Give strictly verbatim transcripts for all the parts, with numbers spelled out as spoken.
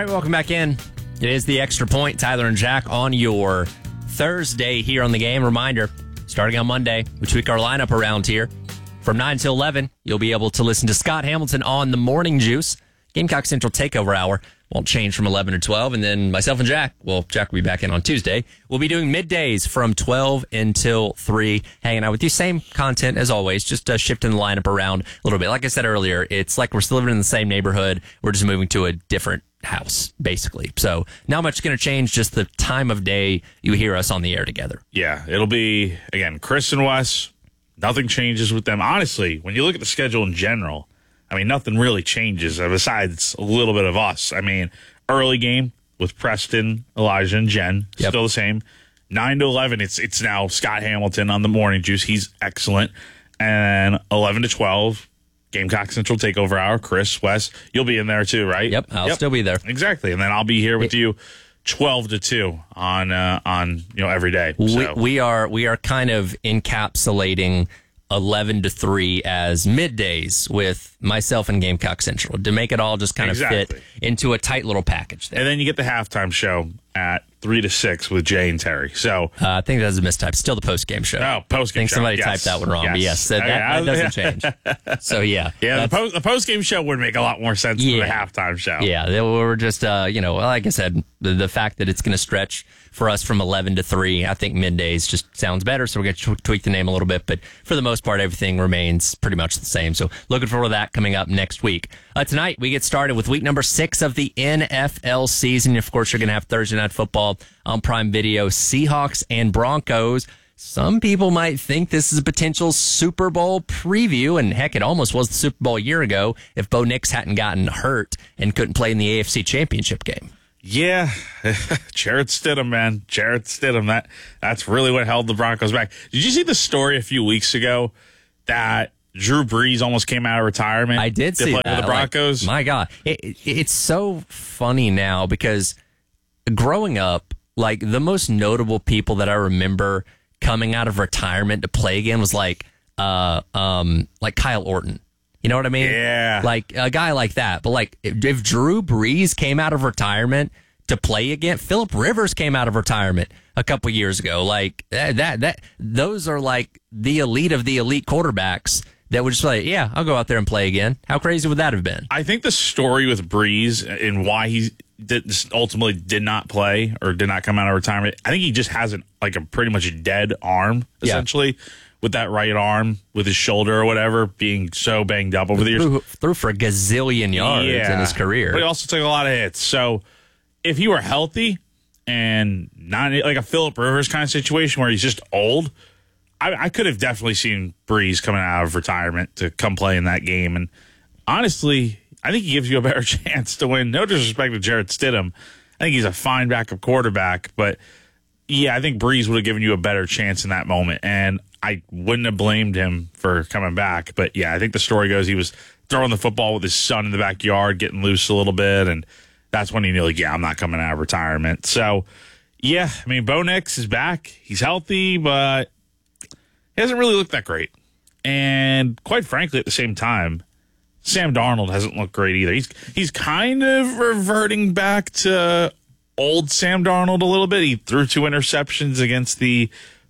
right, welcome back in. It is the Extra Point, Tyler and Jack on your Thursday here on the game. Reminder, starting on Monday, we tweak our lineup around here. From nine till eleven, you'll be able to listen to Scott Hamilton on the Morning Juice. Gamecock Central Takeover Hour won't change from eleven to twelve. And then myself and Jack, well, Jack will be back in on Tuesday. We'll be doing middays from twelve until three, hanging out with you. Same content as always, just uh, shifting the lineup around a little bit. Like I said earlier, it's like we're still living in the same neighborhood. We're just moving to a different house, basically. So not much going to change, just the time of day you hear us on the air together. Yeah, it'll be, again, Chris and Wes. Nothing changes with them. Honestly, when you look at the schedule in general, I mean, nothing really changes besides a little bit of us. I mean, early game with Preston, Elijah, and Jen, Yep. still the same. nine to eleven, it's it's now Scott Hamilton on the Morning Juice. He's excellent. And eleven to twelve, Gamecock Central Takeover Hour. Chris, Wes, you'll be in there too, right? Yep, I'll Yep. still be there. Exactly. And then I'll be here with you twelve to two on, uh, on you know, every day. We, So. we are we are kind of encapsulating eleven to three as middays with myself and Gamecock Central to make it all just kind of Exactly. fit into a tight little package there. And then you get the halftime show at three to six with Jay and Terry. So, Uh, I think that's a mistype. Still the post-game show. oh, post I game think show. somebody yes. typed that one wrong. Yes. But yes, that, Okay, that, I- that doesn't change. So, yeah. Yeah, the, that's- post, the post game show would make a lot more sense Yeah. than the halftime show. Yeah, they were just, uh, you know, like I said, the, the fact that it's going to stretch for us from eleven to three, I think middays just sounds better. So we're going to tweak the name a little bit. But for the most part, everything remains pretty much the same. So looking forward to that coming up next week. Uh, tonight, we get started with week number six of the N F L season. Of course, you're going to have Thursday Night Football on Prime Video, Seahawks and Broncos. Some people might think this is a potential Super Bowl preview, and heck, it almost was the Super Bowl a year ago if Bo Nix hadn't gotten hurt and couldn't play in the A F C Championship game. Yeah. Jarrett Stidham, man. Jarrett Stidham. That, that's really what held the Broncos back. Did you see the story a few weeks ago that Drew Brees almost came out of retirement? I did to see play that. for the Broncos. Like, my God. It, it, it's so funny now because growing up, like the most notable people that I remember coming out of retirement to play again was like, uh, um, like Kyle Orton. You know what I mean? Yeah. Like a guy like that. But like if, if Drew Brees came out of retirement to play again, Phillip Rivers came out of retirement a couple years ago. Like that, that, that, those are like the elite of the elite quarterbacks that would just like, yeah, I'll go out there and play again. How crazy would that have been? I think the story with Breeze and why he did, ultimately did not play or did not come out of retirement, I think he just has an, like a pretty much dead arm, essentially, yeah. with that right arm, with his shoulder or whatever, being so banged up over the years. Threw, threw for a gazillion yards yeah. in his career. But he also took a lot of hits. So if he were healthy and not like a Phillip Rivers kind of situation where he's just old, I, I could have definitely seen Breeze coming out of retirement to come play in that game. And honestly, I think he gives you a better chance to win. No disrespect to Jarrett Stidham. I think he's a fine backup quarterback. But, yeah, I think Breeze would have given you a better chance in that moment. And I wouldn't have blamed him for coming back. But, yeah, I think the story goes he was throwing the football with his son in the backyard, getting loose a little bit. And that's when he knew, like, yeah, I'm not coming out of retirement. So, yeah, I mean, Bo Nix is back. He's healthy, but he hasn't really looked that great. And quite frankly, at the same time, Sam Darnold hasn't looked great either. He's he's kind of reverting back to old Sam Darnold a little bit. He threw two interceptions against the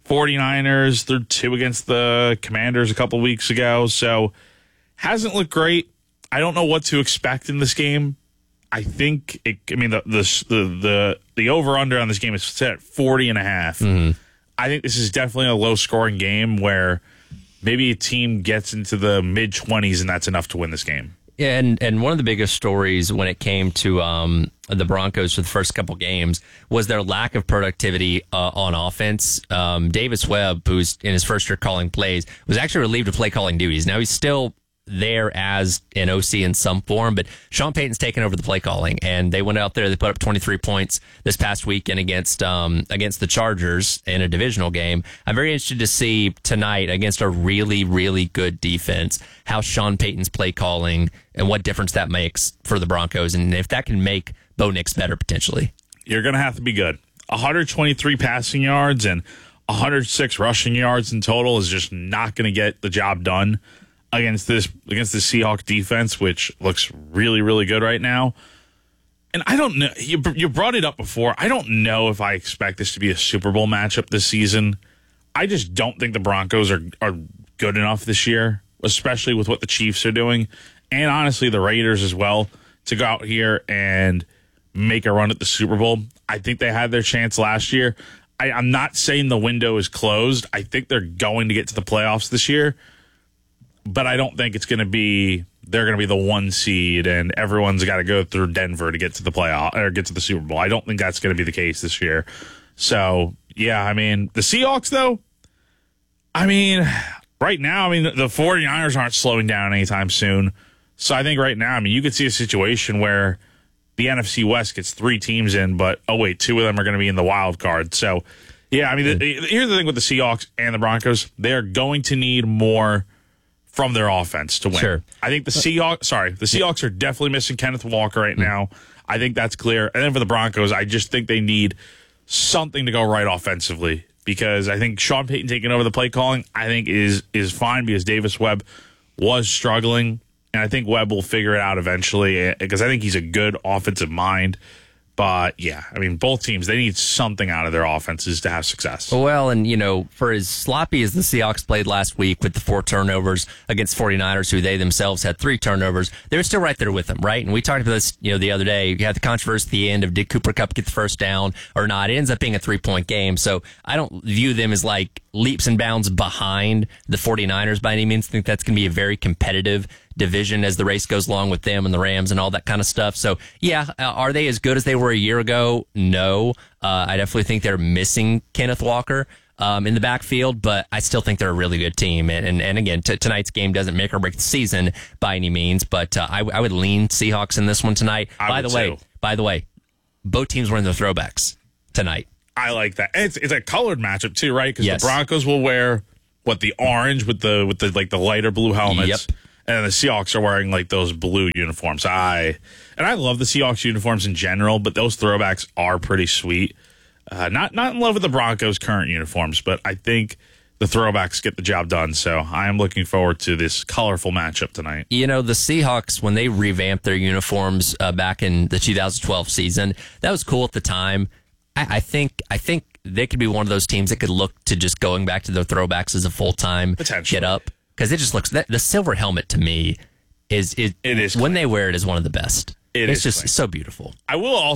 49ers, threw two against the Commanders a couple weeks ago. So hasn't looked great. I don't know what to expect in this game. I think, it, I mean, the the the the, the over-under on this game is set at forty and a half. Mm-hmm. I think this is definitely a low-scoring game where maybe a team gets into the mid-twenties and that's enough to win this game. Yeah, and, and one of the biggest stories when it came to um, the Broncos for the first couple games was their lack of productivity uh, on offense. Um, Davis Webb, who's in his first year calling plays, was actually relieved of play calling duties. Now he's still there as an O C in some form, but Sean Payton's taken over the play calling, and they went out there, they put up twenty-three points this past weekend against um, against the Chargers in a divisional game. I'm very interested to see tonight against a really, really good defense how Sean Payton's play calling and what difference that makes for the Broncos, and if that can make Bo Nix better potentially. You're going to have to be good. one hundred twenty-three passing yards and one hundred six rushing yards in total is just not going to get the job done against this against the Seahawks defense, which looks really, really good right now. And I don't know. You, you brought it up before. I don't know if I expect this to be a Super Bowl matchup this season. I just don't think the Broncos are, are good enough this year, especially with what the Chiefs are doing. And honestly, the Raiders as well, to go out here and make a run at the Super Bowl. I think they had their chance last year. I, I'm not saying the window is closed. I think they're going to get to the playoffs this year. But I don't think it's going to be they're going to be the one seed and everyone's got to go through Denver to get to the playoff or get to the Super Bowl. I don't think that's going to be the case this year. So, yeah, I mean, the Seahawks, though, I mean, right now, I mean, the 49ers aren't slowing down anytime soon. So I think right now, I mean, you could see a situation where the N F C West gets three teams in, but, oh, wait, two of them are going to be in the wild card. So, yeah, I mean, the, here's the thing with the Seahawks and the Broncos. They're going to need more from their offense to win. Sure. I think the Seahawks, sorry, the Seahawks are definitely missing Kenneth Walker right now. I think that's clear. And then for the Broncos, I just think they need something to go right offensively because I think Sean Payton taking over the play calling, I think is is fine because Davis Webb was struggling. And I think Webb will figure it out eventually because I think he's a good offensive mind. But, yeah, I mean, both teams, they need something out of their offenses to have success. Well, and, you know, for as sloppy as the Seahawks played last week with the four turnovers against 49ers, who they themselves had three turnovers, they're still right there with them, right? And we talked about this, you know, the other day. You had the controversy at the end of did Cooper Kupp get the first down or not. It ends up being a three-point game. So I don't view them as like leaps and bounds behind the 49ers by any means. I think that's going to be a very competitive division as the race goes along with them and the Rams and all that kind of stuff. So, yeah, uh, are they as good as they were a year ago? No. Uh, I definitely think they're missing Kenneth Walker um, in the backfield, but I still think they're a really good team. And, and, and again, t- tonight's game doesn't make or break the season by any means, but uh, I, w- I would lean Seahawks in this one tonight. I by the way, too. by the way, both teams were in the throwbacks tonight. I like that. And it's it's a colored matchup too, right? Because Yes. the Broncos will wear what the orange with the with the like the lighter blue helmets. Yep. And the Seahawks are wearing like those blue uniforms. I and I love the Seahawks uniforms in general, but those throwbacks are pretty sweet. Uh, not not in love with the Broncos' current uniforms, but I think the throwbacks get the job done. So I am looking forward to this colorful matchup tonight. You know, the Seahawks, when they revamped their uniforms uh, back in the two thousand twelve season, that was cool at the time. I, I think I think they could be one of those teams that could look to just going back to their throwbacks as a full-time get up. Because it just looks, that the silver helmet to me is, it, It is when clean. they wear it is one of the best. It it's is just clean. so beautiful. I will also